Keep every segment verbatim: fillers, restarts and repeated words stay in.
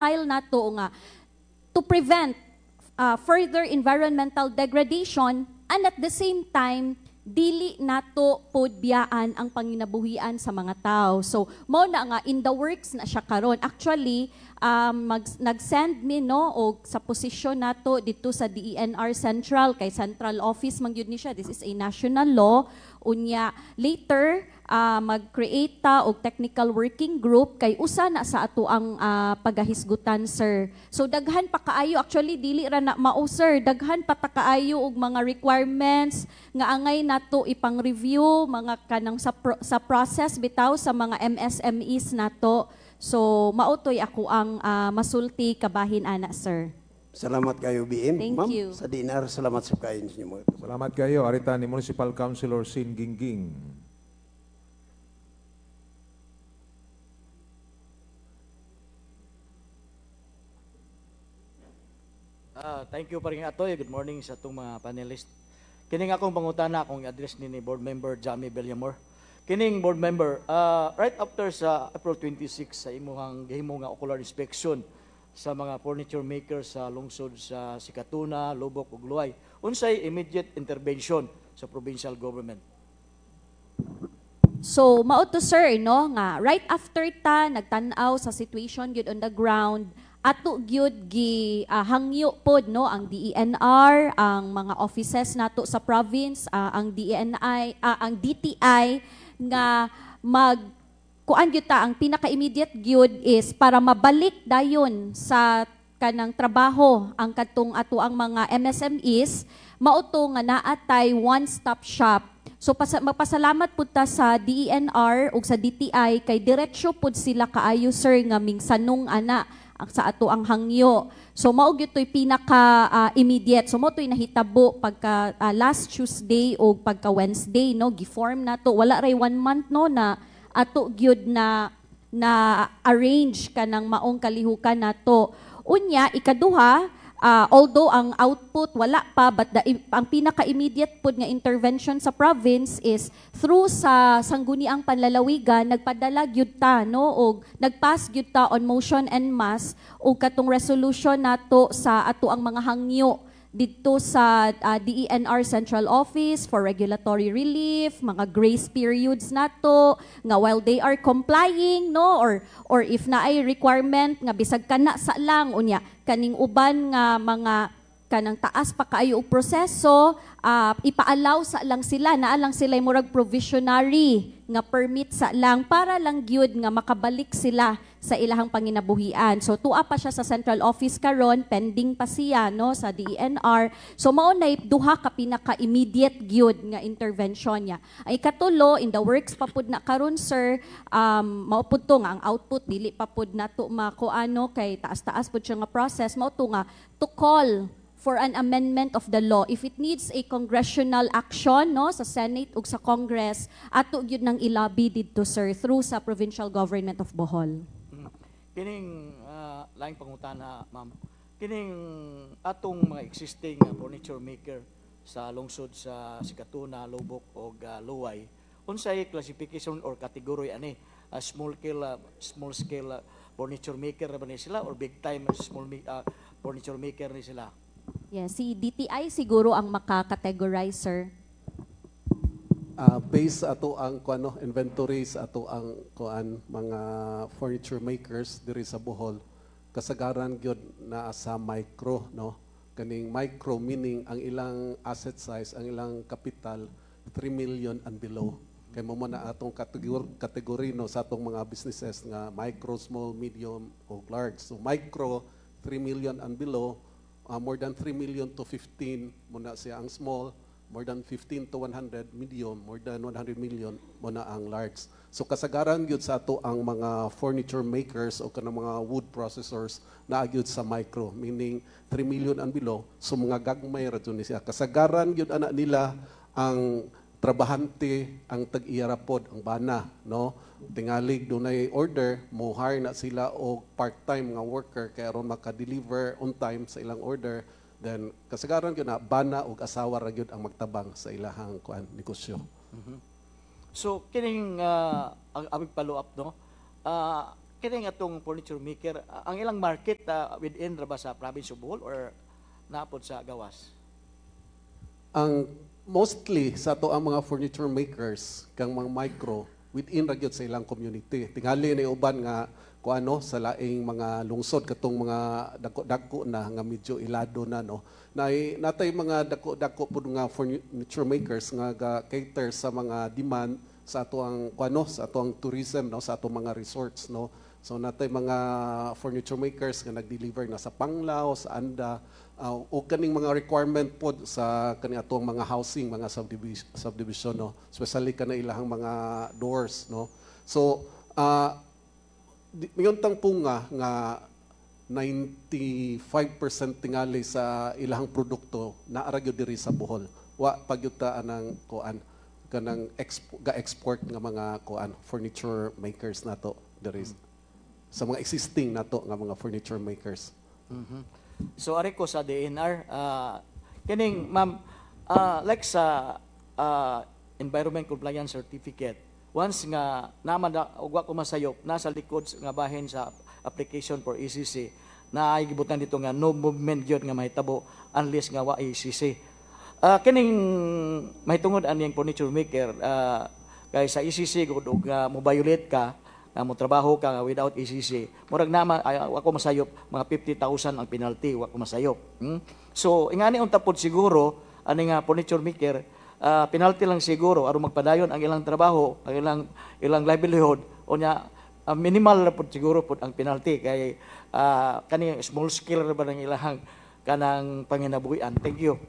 file nato nga to prevent uh, further environmental degradation and at the same time dili nato pod biyaan ang panginabuhian sa mga tao. So mo na nga in the works na siya karon. Actually um, mag, nag-send mi no og sa posisyon nato dito sa D E N R Central kay Central Office man gyud ni siya. This is a national law. Unya later uh, mag-create ta og technical working group kay usa na sa ato ang uh, pagahisgutan, sir. So daghan pa kaayo, actually dili ra na mao, sir, daghan pa ta kaayo og mga requirements nga angay nato ipang-review mga kanang sa, pro, sa process bitaw sa mga M S M Es nato. So mautoy ako ang uh, masulti kabahin ana, sir. Salamat kayo, B M. Thank Ma'am, you. sa D N R, salamat sa kain sa inyo. Salamat kayo. Arita ni Municipal Councilor Sin Gingging. Uh, thank you pa rin atoy. Good morning sa itong mga panelist. Kining akong pangutana akong address ni, ni Board Member Jamie Bellamor. Kining Board Member, uh, right after sa April twenty-six sa imuhang gihimo nga ocular inspection sa mga furniture makers sa lungsod sa Sikatuna, Lubok ug Luay, unsay immediate intervention sa provincial government? So mao to, sir, no, nga right after ta nagtan-aw sa situation gyud on the ground, ato gyud gi uh, hangyo pod no ang D E N R, ang mga offices nato sa province, uh, ang D E N I, uh, ang D T I nga mag kuan gyud ta, ang pinaka-immediate gyud is para mabalik dayon sa kanang trabaho ang katong ato ang mga M S M Es, mao to nga naatay one-stop shop. So pas magpasalamat pud ta sa D E N R ug sa D T I kay diretsyo pud sila kaayo, sir, nga mingsanong ana sa ato ang hangyo. So mao gyud toy pinaka uh, immediate. So mo toy nahitabo pagka uh, last Tuesday o pagka Wednesday, no, giform nato, wala ray one month no na ato gyud na na arrange kanang maong kalihukan nato. Unya ikaduha, uh, although ang output wala pa, but the, ang pinaka-immediate pod nga intervention sa province is through sa sangguniang panlalawigan, nagpadala gyud ta no og nagpass gyud ta on motion en masse og katong resolution nato sa ato ang mga hangyo dito sa uh, D E N R Central Office for regulatory relief, mga grace periods nato nga while they are complying, no, or or if na ay requirement nga bisag kana sa lang unya kaning uban nga mga kanang taas pa kaayo og proseso, uh, ipaalaw sa lang sila, naa lang sila murag provisionary nga permit sa lang para lang gyud nga makabalik sila sa ilahang panginabuhian. So tuwa pa siya sa central office karon, pending pa siya no sa D E N R. So mao nay duha ka pinaka-immediate gyud nga intervention niya. Ay katulo, in the works pa pud na karon, sir, um mao pud to nga ang output dili pa pud nato makuano kay taas-taas pud siya nga process, mao to nga to call for an amendment of the law. If it needs a congressional action no sa Senate ug sa Congress, ato gyud nang ilobby didto, sir, through sa provincial government of Bohol. Kining uh, laing pangutana, ma'am, kining atong mga existing uh, furniture maker sa lungsod sa Sikatuna, Lubok o uh, Luway, unsay classification or category ani? Uh, small scale uh, small scale uh, furniture maker ba ni sila or big time small uh, furniture maker ni sila? Yes, si D T I siguro ang maka-categorize, sir. Uh, based sa ato ang kuano inventory sa ato ang kuan mga furniture makers diri sa Bohol, kasagaran gyud na sa micro, no, kaning micro meaning ang ilang asset size, ang ilang capital three million and below. Kay mo na atong category, category no sa atong mga businesses nga micro, small, medium o large. So micro three million and below, uh, more than three million to fifteen muna siya ang small, more than fifteen to one hundred medium, more than one hundred million mo na ang large. So kasagaran gyud sa ato ang mga furniture makers o kanang mga wood processors na gyud sa micro, meaning three million and below. So mga gagmay ra ni siya. Kasagaran gyud ana nila ang trabahante, ang tag-iyarapod, ang bana, no? Tingalig dunay order, mo hire na sila og part-time nga worker kay aron maka-deliver on time sa ilang order. Then kasagaran gyud na bana ug asawa ra gyud ang magtabang sa ilahang kuan negosyo. Mm-hmm. So kining uh, ang aming follow up no. Uh, kini nga atong furniture maker, ah, ang ilang market ah, within ra ba sa province of Bohol or naapod sa gawas? Ang mostly sa to ang mga furniture makers kang mga micro within ra gyud sa ilang community. Tingali ni uban nga kuano sa laing mga lungsod katong mga dako-dako na nga medyo ilado na no. Nay natay mga dako-dako pud nga furniture makers nga ga cater sa mga demand sa ato ang kuano sa ato ang tourism no, sa ato mga resorts no. So natay mga furniture makers nga nag-deliver na sa Panglao, sa Anda, uh, o kaning mga requirement pod sa kani atong mga housing, mga subdivision, subdivision no, especially kana ilahang mga doors no. So uh, miyon tang punga nga ninety-five percent tingali sa ilahang produkto naara gyud diri sa Bohol. Wa pagyuta anang kuan kanang expo, ga-export nga mga kuan furniture makers nato diri sa mga existing nato nga mga furniture makers. Mhm. So ari ko sa D N R, ah, kining ma'am, ah, like sa ah, environment compliance certificate, once nga naman na ugwa ko masayop nasa likod nga bahin sa application for E C C na ay gibutan dito nga no movement gyud nga mahitabo unless nga wa E C C. Ah, kining mahitungod aniyang furniture maker, ah, kay sa E C C gud og nga mo violate ka nga mo trabaho ka nga without E C C, murag nama ay, ako masayop mga fifty thousand ang penalty, wa ko masayop. Hmm? So ingani unta pod siguro ani nga furniture maker, uh, penalty lang siguro aron magpadayon ang ilang trabaho, ang ilang ilang livelihood unya uh, minimal ra pod siguro pod ang penalty kay uh, kani small scale ra ba ng ilang kanang panginabuhian. Thank you.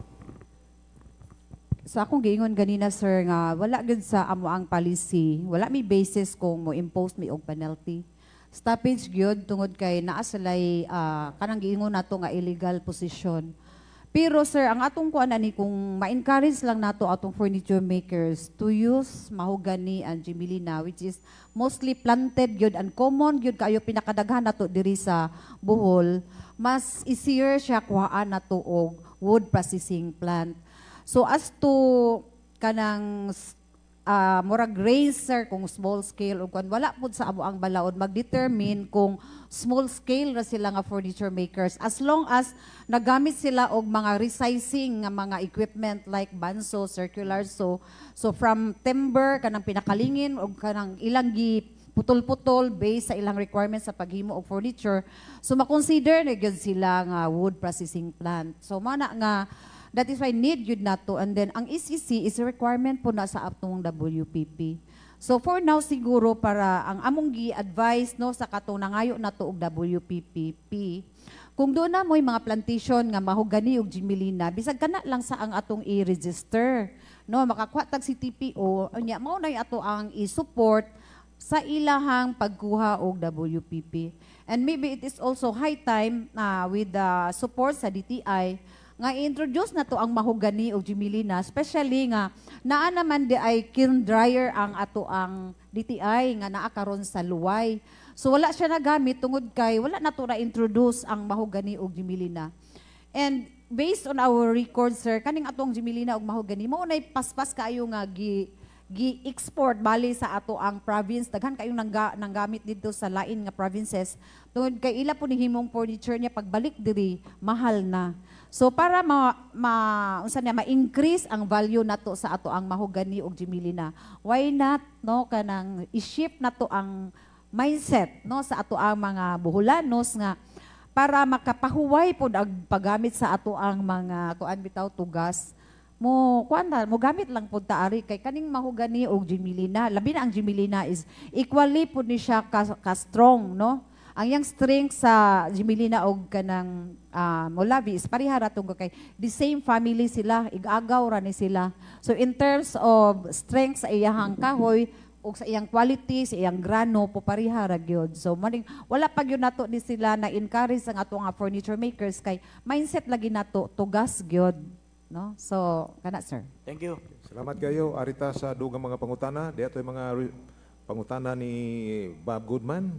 Sa akong giingon ganina sir nga wala gud sa amo ang policy, wala may basis kung mo impose mi og penalty. Stoppage gyud tungod kay naa sila'y uh, kanang giingon nato nga illegal position. Pero sir, ang atong kuan ani kung ma-encourage lang nato atong furniture makers to use mahogany and Jimelina, which is mostly planted gyud and common gyud kayo pinakadaghan nato diri sa Bohol, mas easier siya kuhaan nato og wood processing plant. So as to kanang uh, murag range sir kung small scale o kung wala pud sa amo ang balaod mag-determine kung small scale ra sila nga furniture makers as long as nagamit sila og mga resizing nga mga equipment like banso, circular so so from timber kanang pinakalingin og kanang ilang gi putol-putol based sa ilang requirements sa paghimo og furniture, so ma-consider na gyud sila nga wood processing plant. So mana nga that is why need yun nato. And then, ang E C C is a requirement po na sa atong W P P. So, for now, siguro, para ang among gi-advise no, sa katong nangayo nato og W P P, kung doon na mo'y mga plantation nga mahogany og Jimelina, bisag kana lang sa ang atong i-register. No, makakuha tag si T P O, nya mao nay ato ang i-support sa ilahang pagkuha og W P P. And maybe it is also high time uh, with the support sa D T I nga i-introduce na to ang mahogany o Jimelina, especially nga naa naman di ay kiln dryer ang ato ang D T I nga naa karon sa Luway. So wala siya nagamit tungod kay wala na to na-introduce ang mahogany o Jimelina. And based on our record sir, kaning atong Jimelina og mahogany mao nay paspas kaayo nga gi gi-export bali sa ato ang province, daghan kayong nangga, nanggamit dito sa lain nga provinces tungod kay ila po ni himong furniture niya pagbalik diri mahal na. So para ma, ma unsa niya ma-increase ang value nato sa ato ang mahogany og Jimelina, why not no kanang i-shift nato ang mindset no sa ato ang mga Boholanos nga para makapahuway pod ang paggamit sa ato ang mga kuan bitaw tugas mo kuan ta mo gamit lang pud taari kay kaning mahogany og Jimelina, labi na ang Jimelina is equally pud ni siya ka, ka strong no. Ang yang strength sa Jimelina og kanang uh, Molavi is parihara tungod kay the same family sila, igagaw ra ni sila. So in terms of strength sa iyang kahoy ug sa iyang quality, sa iyang grano po parihara gyud. So maning wala pa gyud nato ni sila na encourage ang ato nga furniture makers kay mindset lagi nato tugas gyud, no? So kana sir. Thank you. Salamat kayo arita sa dugang mga pangutana. Di ato'y mga re- pangutana ni Bob Goodman.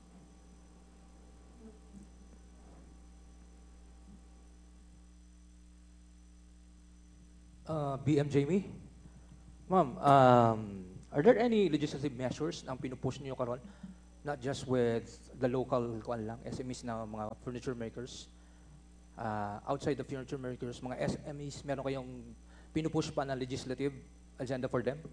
Uh, B M Jamie? Ma'am, um, are there any legislative measures ang pinupush niyo karon not just with the local kuan lang, S M Es na mga furniture makers. Uh, outside the furniture makers, mga S M Es, meron kayong pinupush pa na legislative agenda for them?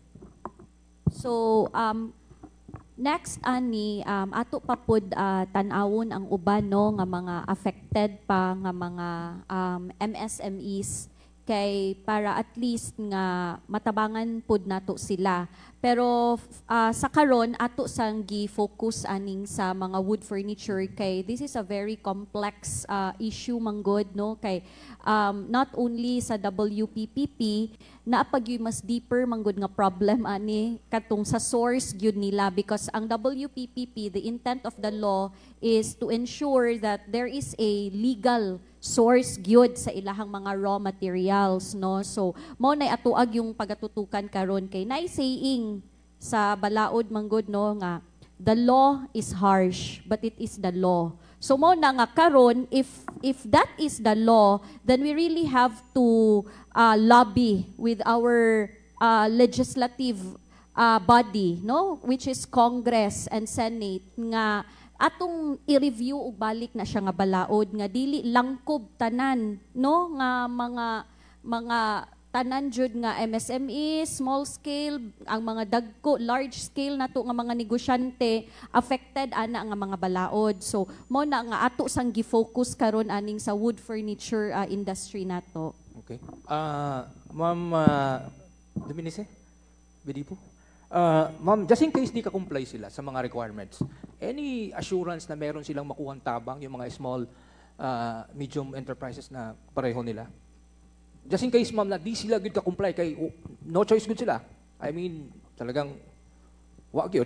So, um, next ani um, ato pa pud uh, tan-awon ang uban no nga mga affected pa nga mga um, M S M Es kay para at least nga matabangan pud nato sila. Pero uh, sa karon ato sang gi-focus aning sa mga wood furniture kay this is a very complex uh, issue manggod no kay um, not only sa W P P P na pag mas deeper manggod nga problem ani katong sa source gyud nila because ang W P P P, the intent of the law is to ensure that there is a legal source gyud sa ilahang mga raw materials no. So mo nay atuag yung pagatutukan karon kay nay saying sa balaod manggod no nga the law is harsh but it is the law. So mo na nga karon if if that is the law then we really have to uh, lobby with our uh, legislative uh, body no which is Congress and Senate nga atong i-review ug balik na siya nga balaod nga dili langkob tanan no nga mga mga tanan jud nga M S M E, small scale, ang mga dagko, large scale nato nga mga negosyante affected ana nga mga balaod. So mo na nga ato sang gi-focus karon aning sa wood furniture uh, industry nato. Okay. Uh, Ma'am uh, Dominice, Bedipo. Uh, Ma'am, just in case di ka comply sila sa mga requirements, any assurance na meron silang makuhang tabang yung mga small, uh, medium enterprises na pareho nila? Just in case, ma'am, na di sila good ka-comply, kay oh, no choice good sila. I mean, talagang wag yun.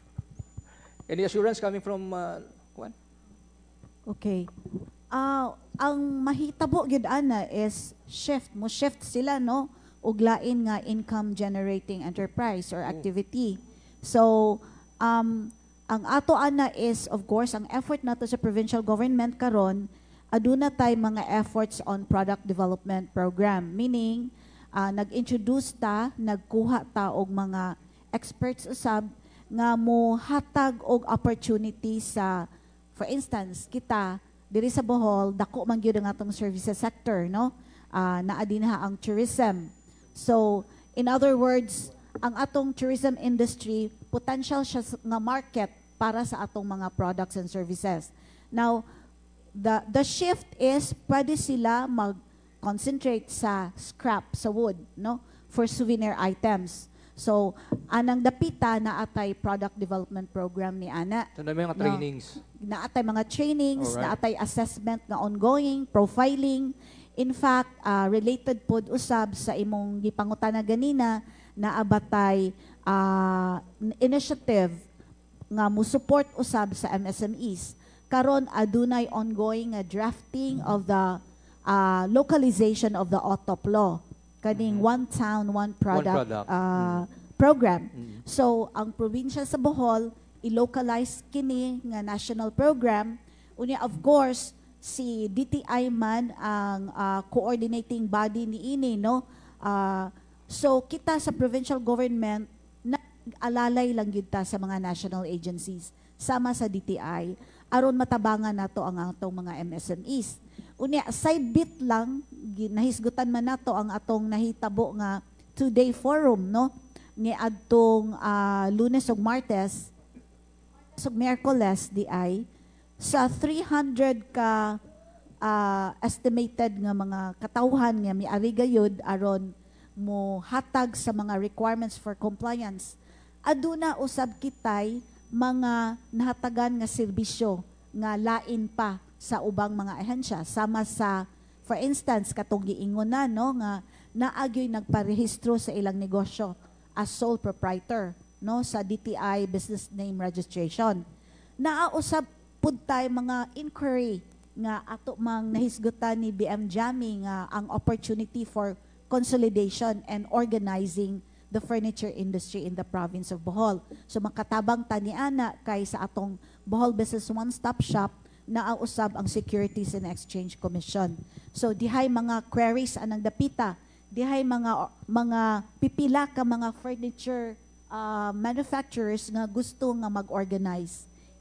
Any assurance coming from, uh, Juan? Okay. Uh, ang mahitabo gyud ana is shift mo shift sila no ug lain nga income generating enterprise or activity. So um ang ato ana is of course ang effort nato sa provincial government karon aduna tay mga efforts on product development program meaning uh, nag-introduce ta nagkuha ta og mga experts usab nga mo hatag og opportunity sa for instance kita diri sa Bohol dako man gyud ang atong services sector no uh, naa dinha ang tourism. So in other words ang atong tourism industry potential siya nga market para sa atong mga products and services. Now the the shift is pwede sila mag concentrate sa scrap sa wood no for souvenir items. So anang dapita na atay product development program ni ana. So na may mga trainings. No, na atay mga trainings, Alright. na atay assessment nga ongoing, profiling. In fact, uh, related pod usab sa imong gipangutana ganina na abatay uh, initiative nga mo support usab sa M S M Es. Karon adunay ongoing nga drafting of the uh, localization of the O T O P law kaning mm-hmm. one town one product, One product. Uh, mm-hmm. program. Mm-hmm. So ang probinsya sa Bohol i-localize kini nga national program. Unya of course si D T I man ang uh, coordinating body ni ini no. Uh, so kita sa provincial government nag-alalay lang gyud ta sa mga national agencies sama sa D T I aron matabangan nato ang atong mga M S M Es. Unya side bit lang nahisgutan man nato ang atong nahitabo nga two-day forum no ni adtong uh, Lunes ug Martes ug Miyerkules di ay sa three hundred ka uh, estimated nga mga katawhan nga miari gayud aron mo hatag sa mga requirements for compliance. Aduna usab kitay mga nahatagan nga serbisyo nga lain pa sa ubang mga ahensya sama sa for instance katong giingon na no nga naagyoy nagparehistro sa ilang negosyo as sole proprietor no sa D T I business name registration. Naausab pud tay mga inquiry nga ato mang nahisgutan ni B M Jami nga ang opportunity for consolidation and organizing the furniture industry in the province of Bohol. So makatabang taniana kay sa atong Bohol Business One Stop Shop na usab ang Securities and Exchange Commission. So dihay mga queries anang dapita, dihay mga mga pipila ka mga furniture uh, manufacturers nga gusto nga mag-organize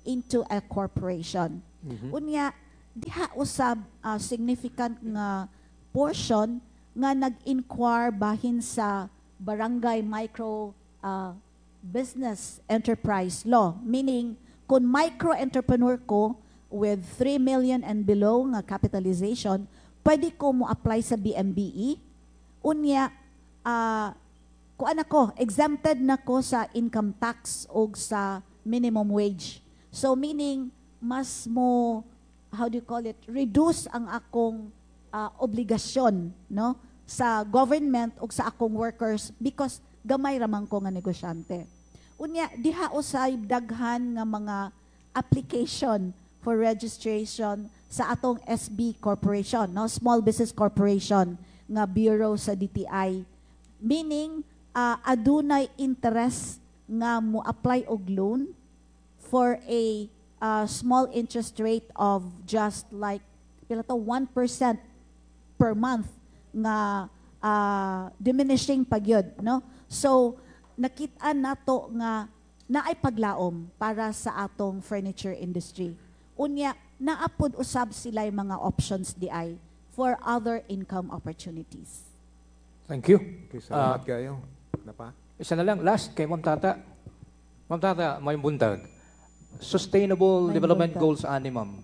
into a corporation. Unya, diha usab uh, significant nga portion nga nag-inquire bahin sa barangay micro uh, business enterprise law. Meaning, kung micro-entrepreneur ko with three million and below nga capitalization, pwede ko mo apply sa B M B E. Unya, uh, kuan ako, exempted na ko sa income tax o sa minimum wage. So meaning, mas mo, how do you call it, reduce ang akong uh, obligasyon, no, sa government o sa akong workers because gamay ramang ko nga negosyante. Unya, diha usay daghan nga mga application for registration sa atong S B Corporation, no, Small Business Corporation nga bureau sa D T I. Meaning, uh, adunay interest nga mo apply og loan for a uh, small interest rate of just like pila to one percent per month nga uh, diminishing pagyod, no? So nakita nato nga naay paglaom para sa atong furniture industry. Unya naapod usab sila yung mga options di ay for other income opportunities. Thank you. Okay, salamat Ah, kayo. Napa? Isa na lang, last kay Ma'am Tata. Ma'am Tata, may buntag. Sustainable May Development buntag. Goals ani, Ma'am.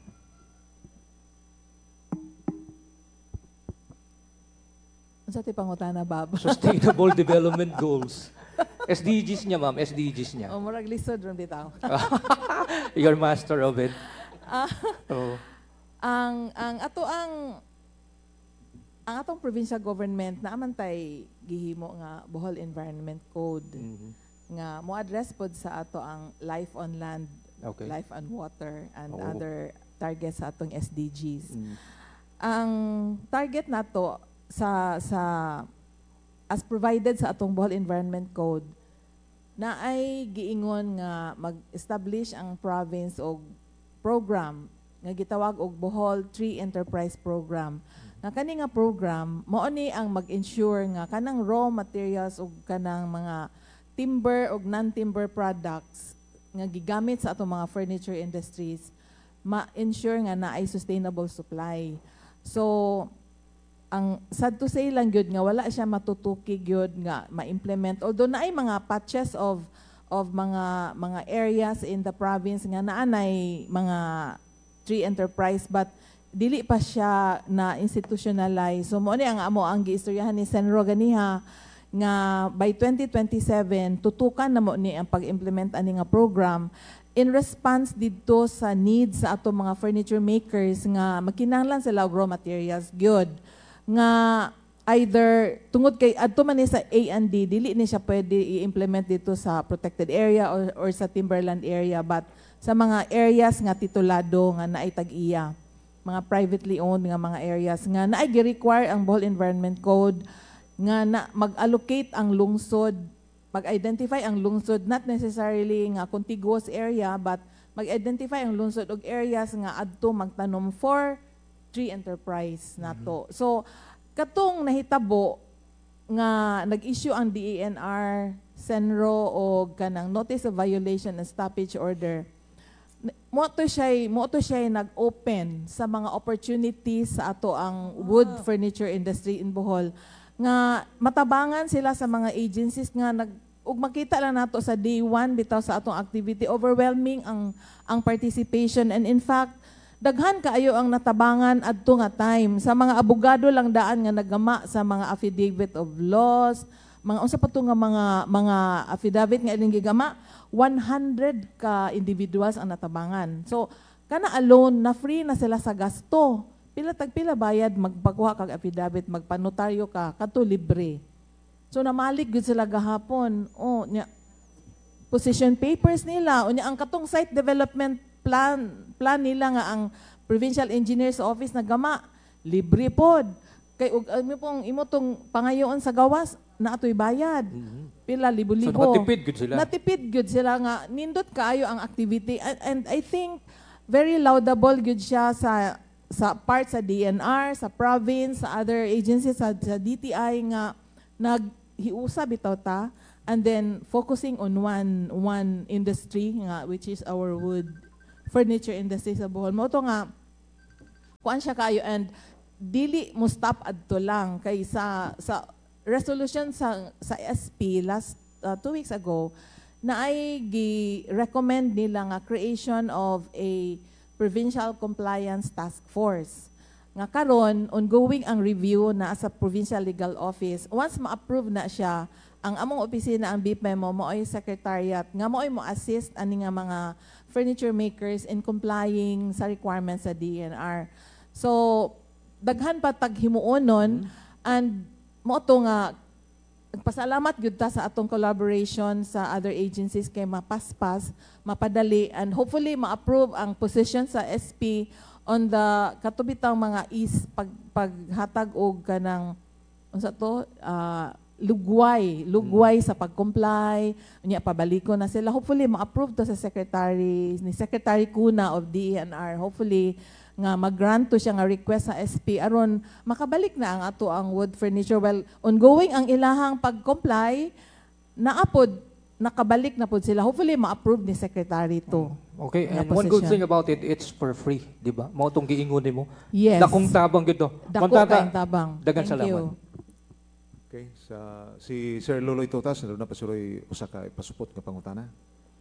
Unsa ti pangutana, Bob? Sustainable Development Goals. S D Gs niya, Ma'am. S D Gs niya. O, murag lisod ron bitaw. You're master of it. Ah, Oh. ang ang ato ang ang atong provincial government na amantay gihimo nga Bohol Environment Code Mhm. nga mo address pod sa ato ang life on land, Okay. life on water and Oo. other targets sa atong S D Gs. Mm. Ang target nato sa sa as provided sa atong Bohol Environment Code na ay giingon nga mag-establish ang province og program nga gitawag og Bohol Tree Enterprise Program. Nga kani nga program mao ni ang mag-ensure nga kanang raw materials ug kanang mga timber ug non-timber products nga gigamit sa atong mga furniture industries ma-ensure nga naay sustainable supply. So ang sad to say lang gyud nga wala siya matutuki gyud nga ma-implement, although naay mga patches of of mga mga areas in the province nga naanay mga tree enterprise but dili pa siya na institutionalize. So mo ni ang amo ang giistoryahan ni Senro ganiha nga by twenty twenty-seven tutukan na mo ni ang pag-implement ani nga program in response didto sa needs sa ato mga furniture makers nga makinahanglan sila og raw materials gyud nga either tungod kay adto man ni sa A and D dili ni siya pwede i-implement dito sa protected area or, or sa timberland area but sa mga areas nga titulado nga naay tag-iya, mga privately owned nga mga areas nga naay gi-require ang Bohol Environment Code nga na mag-allocate ang lungsod, mag-identify ang lungsod, not necessarily nga contiguous area but mag-identify ang lungsod og areas nga adto magtanom for tree enterprise nato. So katong nahitabo nga nag-issue ang D E N R, Senro o kanang notice of violation and stoppage order. Mo to siya mo to siya nag-open sa mga opportunities sa ato ang wood furniture industry in Bohol nga matabangan sila sa mga agencies nga nag ug makita lang nato sa day one bitaw sa atong activity overwhelming ang ang participation and in fact daghan kaayo ang natabangan adto nga time sa mga abogado lang daan nga nagama sa mga affidavit of laws, mga unsa pa to nga mga mga affidavit nga ilang gigama, one hundred ka individuals ang natabangan. So kana alone na free na sila sa gasto. Pila tag pila bayad magpagkuha kag affidavit, magpanotaryo ka kadto libre. So namalig gud sila gahapon. Oh, nya position papers nila, unya ang katong site development plan plan nila nga ang Provincial Engineers Office nagama libre pod kay ug imo pong imo tong pangayoon sa gawas na atoy bayad pila So libo-libo nakatipid gud sila. natipid gyud sila nga nindot kaayo ang activity and, and I think very laudable gyud siya sa sa part sa D N R, sa province, sa other agencies sa, sa D T I nga naghiusa bitaw ta and then focusing on one one industry nga which is our wood furniture industry sa Bohol. Mo to nga kuan siya kayo and dili mo stop adto lang kay sa sa resolution sa sa S P last uh, two weeks ago na ay gi-recommend nila nga creation of a provincial compliance task force. Nga karon ongoing ang review na sa provincial legal office. Once ma-approve na siya, ang among opisina ang B P M mo mo ay secretariat nga mo ay mo assist ani nga mga furniture makers in complying sa requirements sa D N R. So daghan pa tag himuonon and mo to nga pasalamat gyud ta sa atong collaboration sa other agencies kay mapaspas, mapadali and hopefully ma-approve ang position sa S P on the katubitang mga is pag paghatag og kanang unsa to uh, lugway, lugway sa pag-comply, unya pabaliko na sila. Hopefully ma-approve to sa secretary ni Secretary Kuna of D E N R. Hopefully nga mag-grant to siya nga request sa S P aron makabalik na ang ato ang wood furniture. Well, ongoing ang ilahang pag-comply, naapod, nakabalik na pod sila. Hopefully, ma-approve ni Secretary to. Okay, Nga and one good position. thing about it, it's for free, di ba? Mao tong giingon mo. Yes. Dakong tabang gid to. Dako Kontata, kayong tabang. Dagan Thank salamat. you. Okay, sa si Sir Loloy Totas na na pasuloy usa ka pasupot nga pangutana.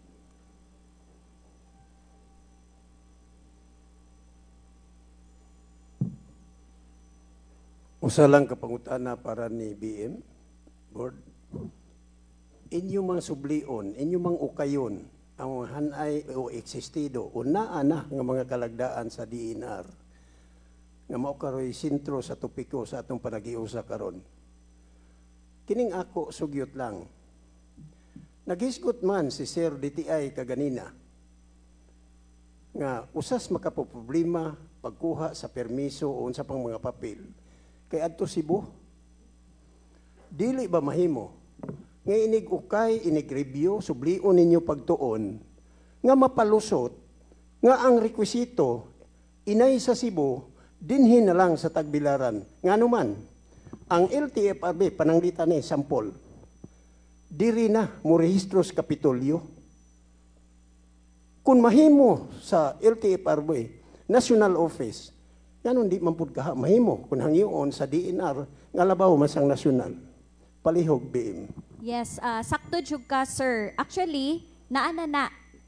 Usa lang kapangutana para ni B M, Board. Inyo mang sublion, inyo mang ukayon, ang hanay o existido, o naa na nga mga kalagdaan sa D N R, nga mao karoy sentro sa topiko sa atong panagiusa karon. Kining ako sugyot lang. Nagisgot man si Sir D T I kaganina, nga usas makapoproblema pagkuha sa permiso o unsa pang mga papel. Kay adto Cebu, dili ba mahimo nga inig ukay, inig review, sublion ninyo pagtuon, nga mapalusot, nga ang rekwisito, inay sa Cebu, dinhin na lang sa Tagbilaran. Nga naman, ang L T F R B, pananglitan ni sampol, diri na mo rehistro sa Kapitolyo. Kung mahimo sa L T F R B, National Office, ganon di mampud kaha mahimo kung hangyoon sa D N R nga labaw masang nasyonal. Palihog B M. Yes, uh, sakto jud ka, sir. Actually, naana na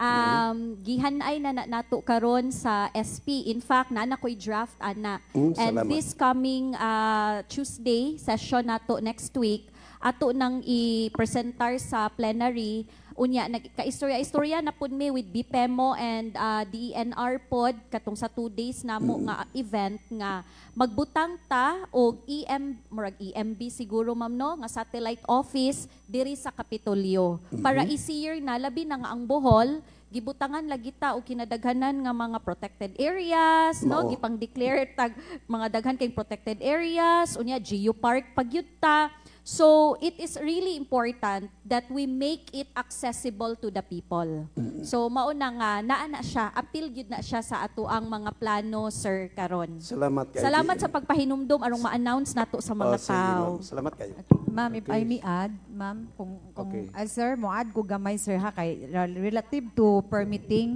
um gihanay na na nato karon sa S P. In fact, naa na ko'y draft ana. Mm, And salamat. this coming uh, Tuesday session nato next week, ato nang i-presentar sa plenary. Unya, nagka-istorya-istorya na pud mi with B P M O and uh, D N R pod katong sa two days namo nga event nga magbutang ta og E M murag E M B siguro ma'am no nga satellite office diri sa Kapitolyo para easier na labi na nga ang Bohol gibutangan lagi ta og kinadaghanan nga mga protected areas no Mao. gipang declare tag mga daghan kay protected areas unya geopark pagyud ta. So, it is really important that we make it accessible to the people. So, mauna nga, naa na siya, appeal gyud na siya sa ato ang mga plano, Sir Karon. Salamat kayo. Salamat B M. sa pagpahinumdum arong ma-announce nato sa mga Oh, sige, tao. ma'am. Salamat kayo. Ma'am, if I may add, ma'am, kung, kung Okay. ah, sir, mo add ko gamay, sir, ha, kay relative to permitting,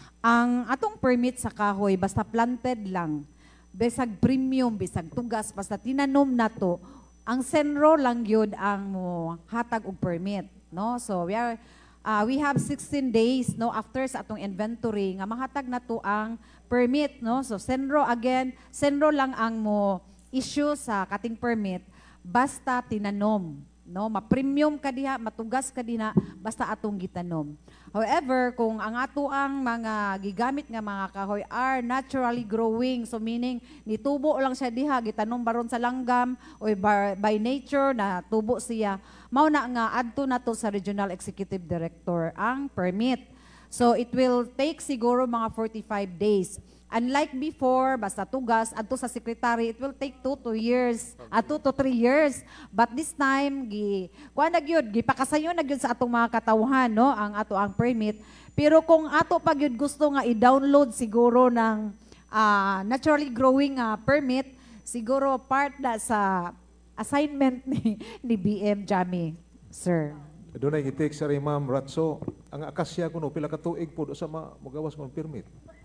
ang atong permit sa kahoy, basta planted lang, bisag premium, bisag tugas, basta tinanom na to, ang senro lang yun ang mo hatag og permit, no? So we are uh, we have sixteen days no after sa atong inventory nga mahatag na to ang permit, no? So senro again, senro lang ang mo issue sa kating permit basta tinanom, no? Ma-premium ka diha, matugas ka diha basta atong gitanom. However, kung ang ato ang mga gigamit nga mga kahoy are naturally growing, so meaning nitubo lang siya diha, gitanom baron sa langgam o by, by nature na tubo siya, mao na nga adto na to sa Regional Executive Director ang permit. So it will take siguro mga forty-five days. Unlike before, basta tugas, adto sa secretary, it will take two to years, at two to three years. But this time, gi, kuha na gyud, gipakasayo na gyud sa atong mga katawhan, no, ang ato ang permit. Pero kung ato pag yun gusto nga i-download siguro ng ah, naturally growing ah, permit, siguro part na sa assignment ni, ni B M Jami, sir. Doon ay gitik sa Ma'am Ratso, ang akasya kuno pila ka tuig po sa ma- magawas kong permit.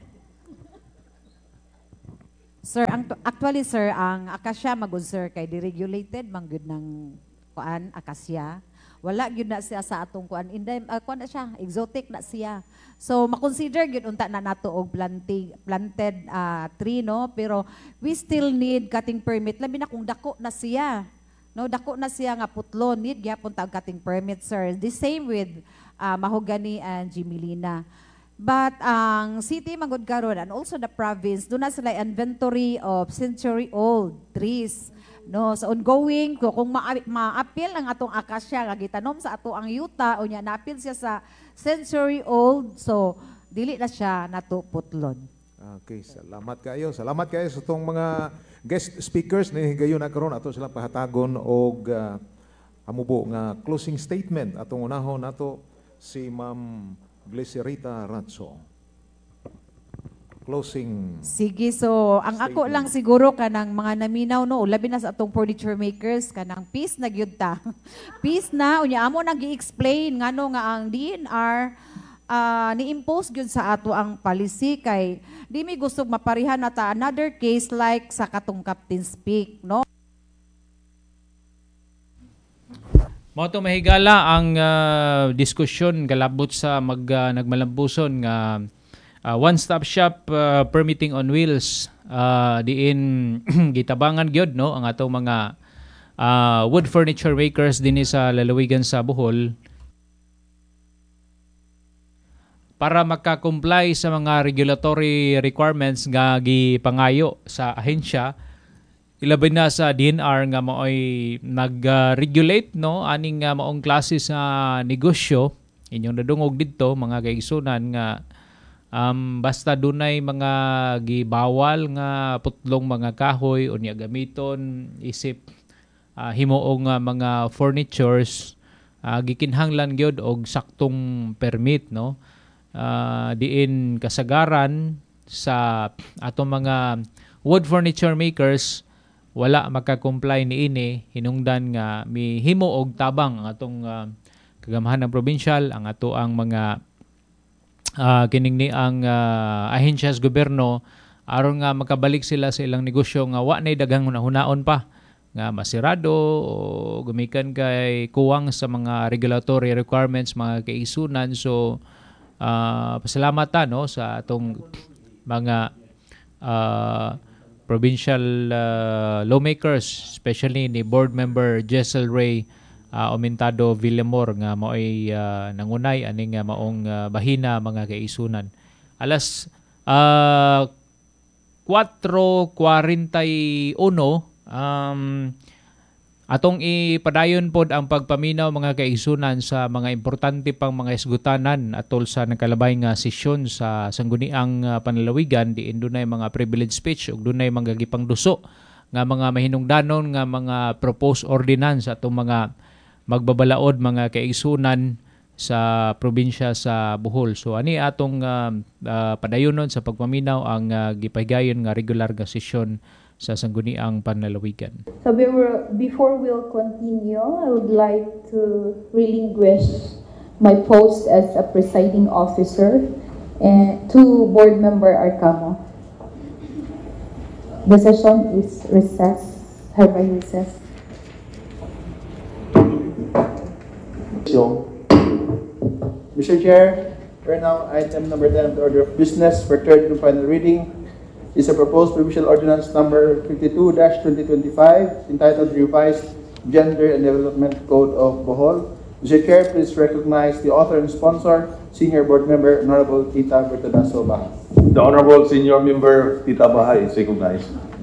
Sir, ang actually sir, ang akasya magud sir kay deregulated man gyud ng kuan akasya. Wala gyud na siya sa atong kuan. Inday uh, kuan na siya, exotic na siya. So makonsider gyud unta na nato og planting planted uh, tree no, pero we still need cutting permit labi na kung dako na siya. No, dako na siya nga putlon, need gyapon ta og cutting permit sir. The same with uh, mahogany and Jimelina. But ang city magud karon and also the province, doon na sila inventory of century-old trees. No, so ongoing ko kung ma-appeal ang atong akasya nga gitanom sa ato ang yuta unya na-appeal siya sa century-old, so dili na siya nato putlon. Okay, salamat kayo. Salamat kayo sa itong mga guest speakers ni gayon na karon ato silang pahatagon og uh, hamubo nga closing statement atong unahon nato si Ma'am Glicerita Ratso. Closing. Sige, so ang ako statement. lang siguro kanang mga naminaw no, labi na sa atong furniture makers kanang peace na gyud ta. Peace na unya amo nang gi-explain ngano nga ang D N R uh, ni-impose gyud sa ato ang policy kay di mi gusto maparihan nata another case like sa katong Captain Speak, no? Mao to mahigala ang uh, diskusyon galabot sa mag uh, nagmalambuson nga uh, one-stop shop uh, permitting on wheels uh, diin gitabangan gyud no ang atong mga uh, wood furniture makers dinhi sa lalawigan sa Bohol para maka-comply sa mga regulatory requirements nga gipangayo sa ahensya. Ilabay na sa D N R nga maoy nag-regulate no aning uh, maong klase sa negosyo inyong nadungog didto mga kaigsunan nga um, basta dunay mga gibawal nga putlong mga kahoy unya gamiton isip uh, himuong uh, mga furnitures uh, gikinhanglan gyud og saktong permit no uh, diin kasagaran sa atong mga wood furniture makers wala maka-comply niini hinungdan nga mihimo og tabang ang atong uh, kagamahan ng provincial ang ato ang mga uh, kining ni ang uh, ahensya sa gobyerno aron nga makabalik sila sa ilang negosyo nga wa nay daghang hunaon pa nga masirado o gumikan kay kuwang sa mga regulatory requirements mga kaisunan. So uh, pasalamat ta no sa atong mga uh, provincial uh, lawmakers, especially ni board member Jessel Ray uh, Aumentado Villamor nga maoy uh, nangunay aning uh, maong uh, bahina mga kaisunan. Alas uh, four forty-one um, atong ipadayon pod ang pagpaminaw mga kaigsunan sa mga importante pang mga isgutanan atol sa nakalabay nga sesyon sa sangguniang uh, panlalawigan diin dunay mga privilege speech ug dunay mga gipangduso nga mga mahinungdanon nga mga proposed ordinance atong mga magbabalaod mga kaigsunan sa probinsya sa Bohol. So ani atong uh, uh, padayonon sa pagpaminaw ang uh, gipahigayon nga regular nga sesyon sa sangguniang panlalawigan. So we were, before we'll continue, I would like to relinquish my post as a presiding officer and to board member Arcamo. The session is recessed, hereby recessed. So, Mister Chair, we're now item number ten of the order of business for third and final reading is a proposed provincial ordinance number fifty-two dash twenty twenty-five entitled Revised Gender and Development Code of Bohol. Mister Chair, please recognize the author and sponsor, Senior Board Member, Honorable Tita Bertodaso Bahay. The Honorable Senior Member Tita Bahay is recognized.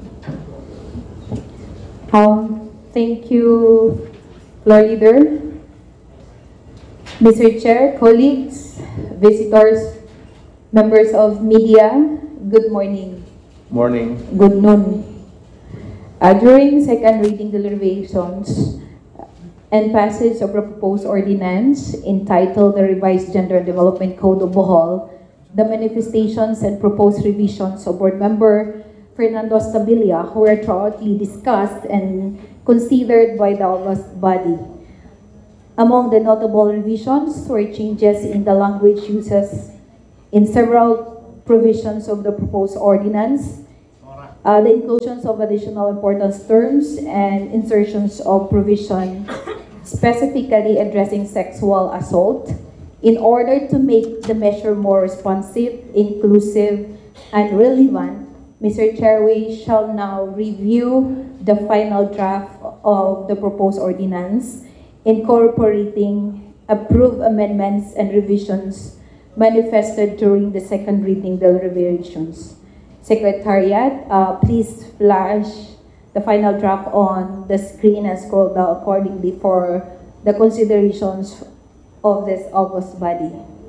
Um, thank you, Floor Leader. Mister Chair, colleagues, visitors, members of media, good morning. Morning. Good noon. Uh, during second reading deliberations and passage of a proposed ordinance entitled the Revised Gender and Development Code of Bohol, the manifestations and proposed revisions of Board Member Fernando Stabilia were thoroughly discussed and considered by the august body. Among the notable revisions were changes in the language uses in several provisions of the proposed ordinance, uh, the inclusions of additional importance terms and insertions of provision specifically addressing sexual assault in order to make the measure more responsive, inclusive, and relevant. Mister Chair, we shall now review the final draft of the proposed ordinance, incorporating approved amendments and revisions manifested during the second reading deliberations. Secretariat, uh, please flash the final draft on the screen and scroll down accordingly for the considerations of this august body.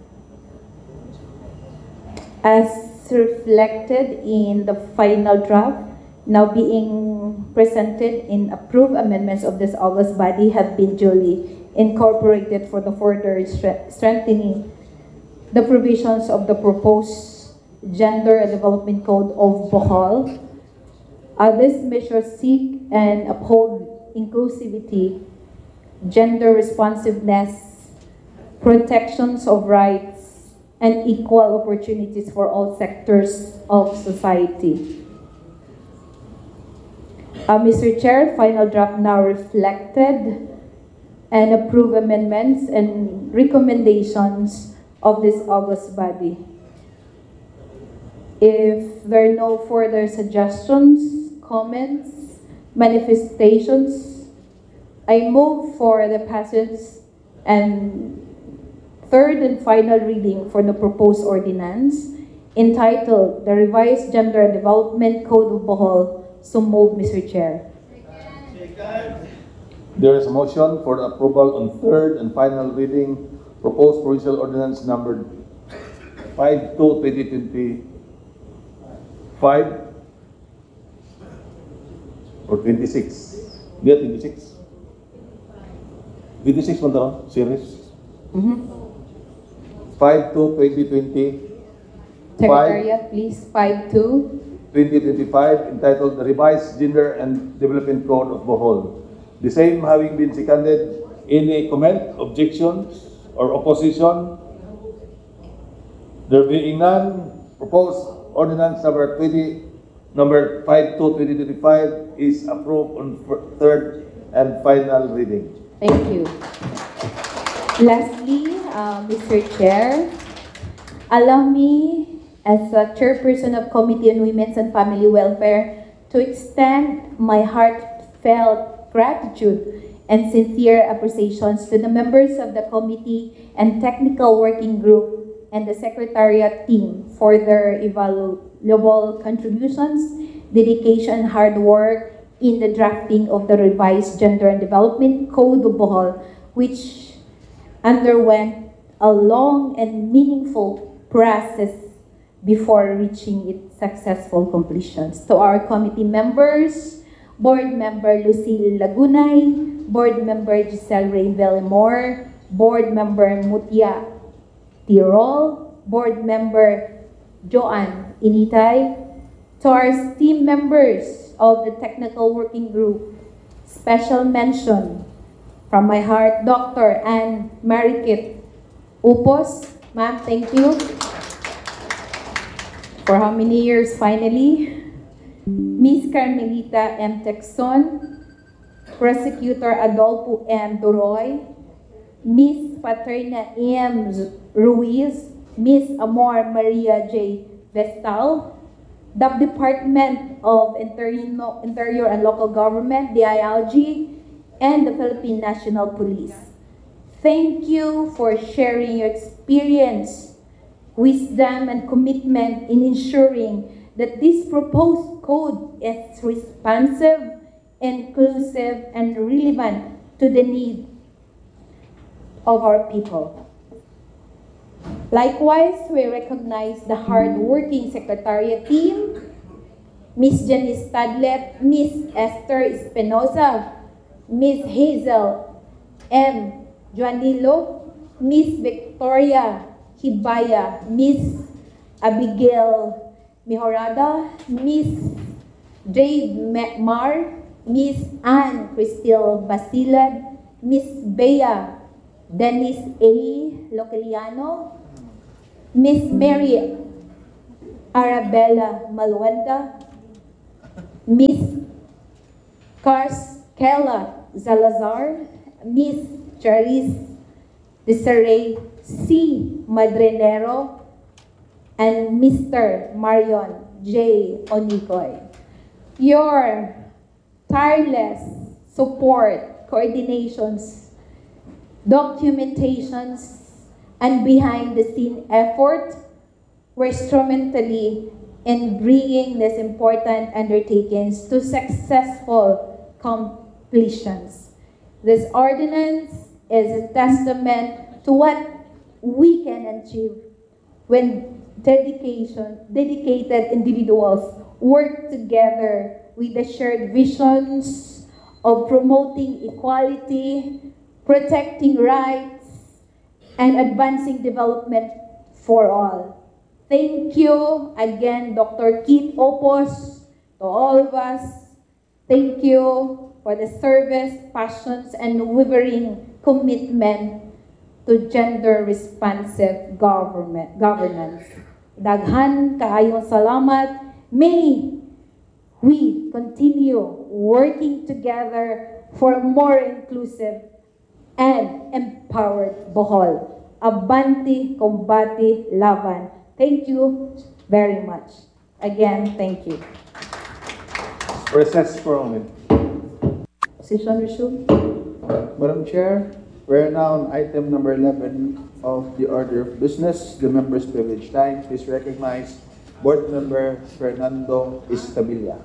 As reflected in the final draft, now being presented in approved amendments of this august body have been duly incorporated for the further stre- strengthening the provisions of the proposed Gender and Development Code of Bohol. Uh, this measure seek and uphold inclusivity, gender responsiveness, protections of rights, and equal opportunities for all sectors of society. Uh, Mister Chair, final draft now reflected and approved amendments and recommendations of this august body. If there are no further suggestions, comments, manifestations, I move for the passage and third and final reading for the proposed ordinance entitled the Revised Gender and Development Code of Bohol. So move, Mister Chair. There is a motion for the approval on third and final reading proposed provincial ordinance number five two twenty twenty-five or twenty-six. Yeah, twenty-six. twenty-six man taron, series. Mm-hmm. five two twenty twenty. Secretariat, please, five two. twenty twenty-five, entitled The Revised Gender and Development Code of Bohol. The same having been seconded, any comment, objections, or opposition? There being none, proposed ordinance number twenty, number five two twenty twenty-five is approved on third and final reading. Thank you. Lastly, uh, Mister Chair, allow me as a chairperson of Committee on Women's and Family Welfare to extend my heartfelt gratitude and sincere appreciations to the members of the committee and technical working group and the secretariat team for their invaluable contributions, dedication, and hard work in the drafting of the revised Gender and Development Code of Bohol, which underwent a long and meaningful process before reaching its successful completion. To our committee members, Board Member Lucille Lagunay, Board Member Giselle Ray Bellimore, Board Member Mutia Tirol, Board Member Joanne Initay, to our team members of the Technical Working Group, special mention from my heart, Doctor Anne Marikit Upos. Ma'am, thank you. For how many years finally? Miss Carmelita M. Texon, Prosecutor Adolfo M. Duroy, Miss Paterna M. Ruiz, Miss Amor Maria J. Vestal, the Department of Interior, Interior and Local Government, D I L G, and the Philippine National Police. Thank you for sharing your experience, wisdom, and commitment in ensuring that this proposed code is responsive, inclusive, and relevant to the need of our people. Likewise, we recognize the hard-working Secretariat team, Miss Janice Tadlep, Miss Esther Espinosa, Miss Hazel M. Juanilo, Miss Victoria Hibaya, Miss Abigail Mihorada, Miss Jade Mar, Miss Anne Cristil Basilad, Miss Bea Dennis A. Localiano, Miss Mary Arabella Maluenda, Miss Carskela Salazar, Miss Charis Desiree C. Madrenero, and Mister Marion J. Onicoy. Your tireless support, coordinations, documentations, and behind-the-scene effort were instrumentally in bringing these important undertakings to successful completions. This ordinance is a testament to what we can achieve when dedication, dedicated individuals work together with the shared visions of promoting equality, protecting rights, and advancing development for all. Thank you again, Doctor Keith Opos, to all of us. Thank you for the service, passions, and unwavering commitment to gender-responsive government governance. Daghan kaayong salamat. May we continue working together for a more inclusive and empowered Bohol. Abante, combate, laban. Thank you very much. Again, thank you. Recess for a moment. Session resumed. Madam Chair, we're now on item number eleven of the order of business, the members' privilege time. Please recognize Board Member Fernando Estabilia.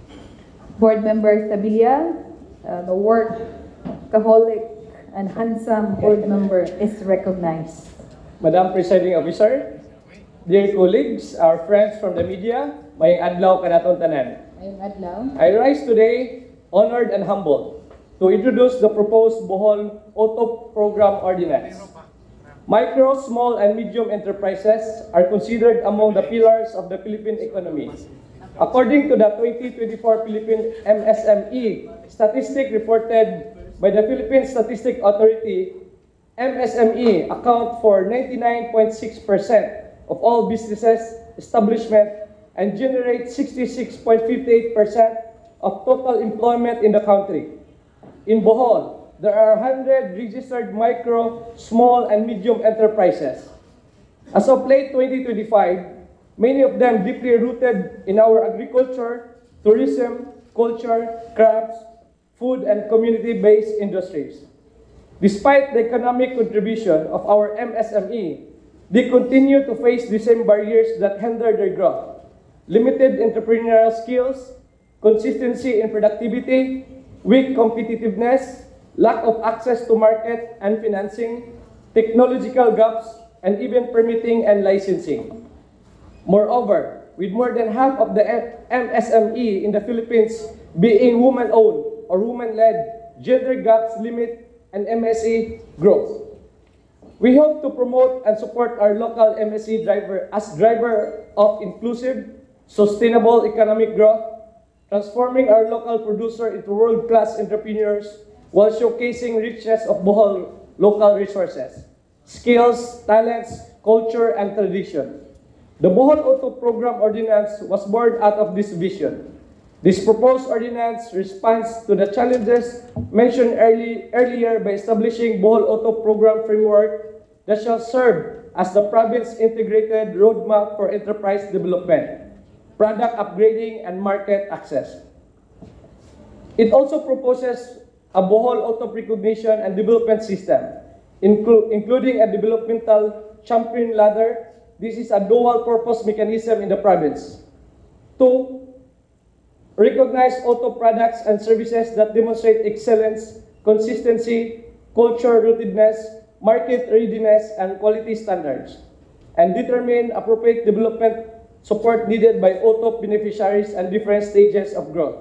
Board Member Estabilia, uh, the workaholic and handsome board member is recognized. Madam Presiding Officer, dear colleagues, our friends from the media, mayang adlaw kanatong tanan. Ngayong adlaw. I rise today honored and humbled to introduce the proposed Bohol Auto Program Ordinance. Micro, small, and medium enterprises are considered among the pillars of the Philippine economy. According to the twenty twenty-four Philippine M S M E statistic reported by the Philippine Statistics Authority, M S M E account for ninety-nine point six percent of all businesses, establishment, and generate sixty-six point five eight percent of total employment in the country. In Bohol, there are one hundred registered micro, small, and medium enterprises. As of late twenty twenty-five, many of them deeply rooted in our agriculture, tourism, culture, crafts, food, and community-based industries. Despite the economic contribution of our M S M E, they continue to face the same barriers that hinder their growth: limited entrepreneurial skills, consistency in productivity, weak competitiveness, lack of access to market and financing, technological gaps, and even permitting and licensing. Moreover, with more than half of the M S M E in the Philippines being woman-owned or woman-led, gender gaps limit and M S E growth. We hope to promote and support our local M S E driver as driver of inclusive, sustainable economic growth, transforming our local producer into world-class entrepreneurs while showcasing richness of Bohol local resources, skills, talents, culture, and tradition. The Bohol Auto Program Ordinance was born out of this vision. This proposed ordinance responds to the challenges mentioned early, earlier by establishing Bohol Auto Program framework that shall serve as the province's integrated roadmap for enterprise development, product upgrading, and market access. It also proposes a Bohol Auto Recognition and Development System, inclu including a developmental champion ladder. This is a dual-purpose mechanism in the province. Two, recognize auto products and services that demonstrate excellence, consistency, culture rootedness, market readiness, and quality standards, and determine appropriate development support needed by auto beneficiaries and different stages of growth.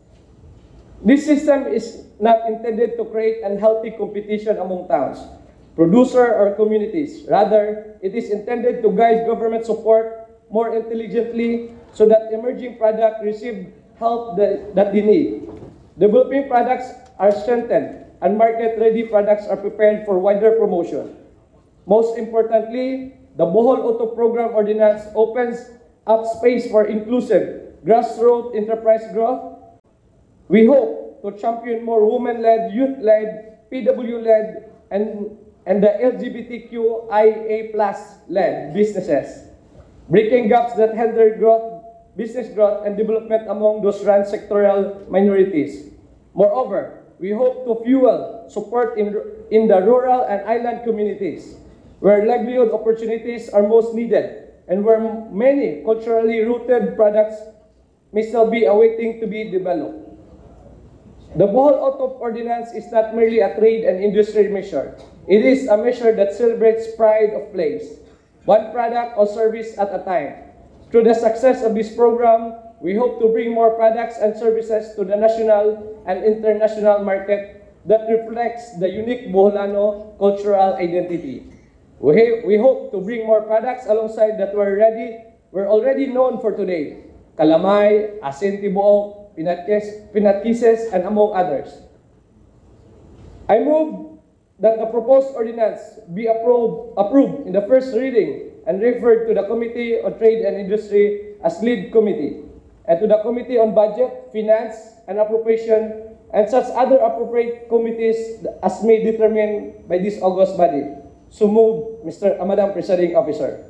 This system is not intended to create unhealthy competition among towns, producer, or communities. Rather, it is intended to guide government support more intelligently so that emerging products receive help that, that they need. Developing products are strengthened, and market-ready products are prepared for wider promotion. Most importantly, the Bohol Auto Program Ordinance opens up space for inclusive, grassroots enterprise growth. We hope to champion more women-led, youth-led, P W-led, and, and the L G B T Q I A plus-led businesses, breaking gaps that hinder growth, business growth, and development among those run sectoral minorities. Moreover, we hope to fuel support in, in the rural and island communities, where livelihood opportunities are most needed, and where many culturally rooted products may still be awaiting to be developed. The Bohol Auto Ordinance is not merely a trade and industry measure. It is a measure that celebrates pride of place, one product or service at a time. Through the success of this program, we hope to bring more products and services to the national and international market that reflects the unique Boholano cultural identity. We, we hope to bring more products alongside that we're ready, we're already known for today: calamay, asin tibuok, pinatkis, pinatkises, and among others. I move that the proposed ordinance be approved, approved in the first reading and referred to the Committee on Trade and Industry as lead committee, and to the Committee on Budget, Finance, and Appropriation, and such other appropriate committees as may determined by this august body. So move, Mister Uh, Madam Presiding Officer.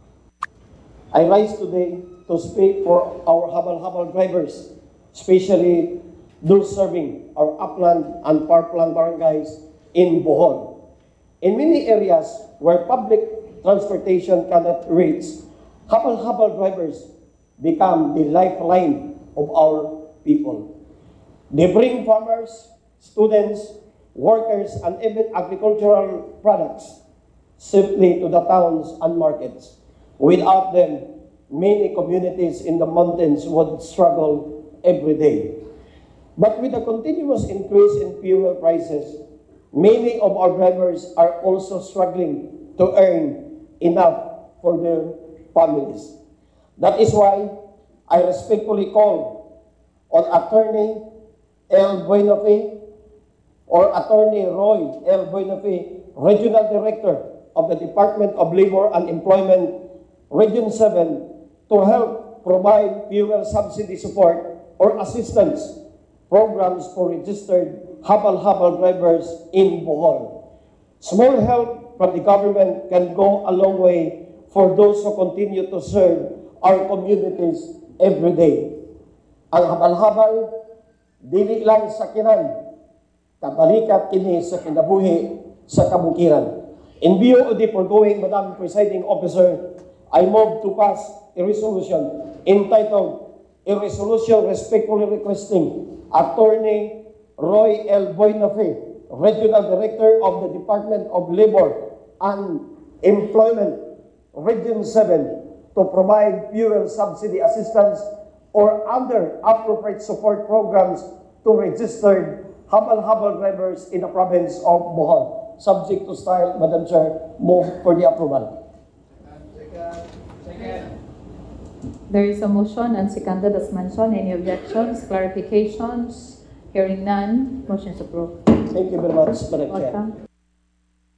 I rise today to speak for our habal-habal drivers, especially those serving our upland and parkland barangays in Bohol. In many areas where public transportation cannot reach, habal-habal drivers become the lifeline of our people. They bring farmers, students, workers, and even agricultural products safely to the towns and markets. Without them, many communities in the mountains would struggle every day. But with the continuous increase in fuel prices, many of our drivers are also struggling to earn enough for their families. That is why I respectfully call on Attorney L. Buenofe or Attorney Roy L. Buenofe, Regional Director of the Department of Labor and Employment, Region seven, to help provide fuel subsidy support or assistance programs for registered habal-habal drivers in Bohol. Small help from the government can go a long way for those who continue to serve our communities every day. Ang habal-habal, dili lang sa kinan, kabalikat kini sa kinabuhi sa kabukiran. In view of the foregoing, Madam Presiding Officer, I move to pass a resolution entitled a resolution respectfully requesting Attorney Roy L. Buenofe, Regional Director of the Department of Labor and Employment, Region seven, to provide fuel subsidy assistance or other appropriate support programs to registered habal-habal drivers in the province of Bohol. Subject to style, Madam Chair, move for the approval. There is a motion and seconded as mentioned. Any objections, clarifications? Hearing none, motion is approved. Thank you very much, Madam Chair. Welcome.